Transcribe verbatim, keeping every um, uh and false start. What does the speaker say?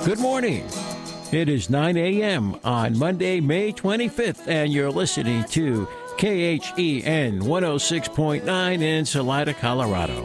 Good morning. It is nine a.m. on Monday, May twenty-fifth, and you're listening to K H E N one oh six point nine in Salida, Colorado.